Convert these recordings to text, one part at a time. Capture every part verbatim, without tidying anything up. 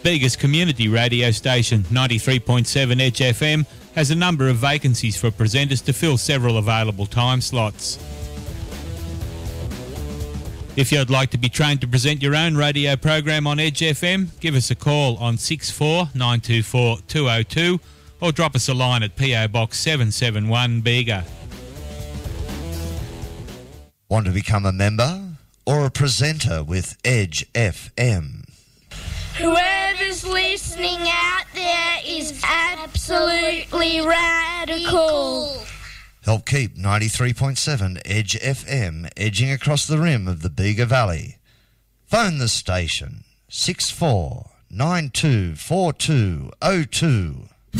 Bega's community radio station, ninety-three point seven Edge F M, has a number of vacancies for presenters to fill several available time slots. If you'd like to be trained to present your own radio program on Edge F M, give us a call on six four nine two four two oh two or drop us a line at P O Box seven seven one Bega. Want to become a member or a presenter with Edge F M? Whoever's listening out there is absolutely radical. Help keep ninety-three point seven Edge F M edging across the rim of the Bega Valley. Phone the station six four nine two four two oh two.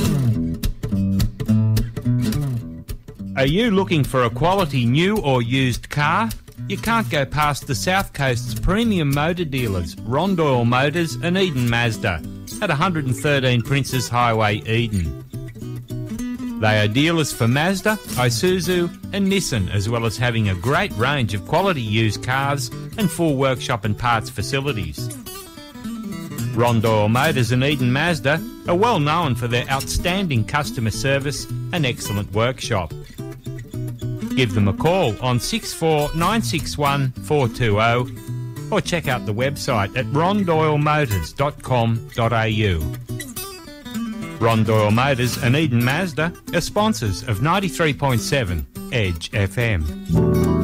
Are you looking for a quality new or used car? You can't go past the South Coast's premium motor dealers, Rondoyle Motors and Eden Mazda, at one thirteen Princes Highway, Eden. They are dealers for Mazda, Isuzu and Nissan, as well as having a great range of quality used cars and full workshop and parts facilities. Rondoyle Motors and Eden Mazda are well known for their outstanding customer service and excellent workshop. Give them a call on six four nine six one four two zero or check out the website at rondoyle motors dot com dot a u. Rondoyle Motors and Eden Mazda are sponsors of ninety-three point seven Edge F M.